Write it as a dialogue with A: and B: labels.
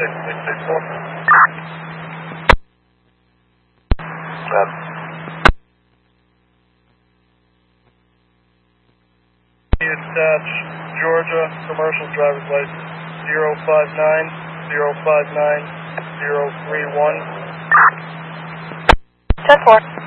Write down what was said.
A: Dispatch, Georgia, commercial driver's license 059 059 031.
B: 10-4.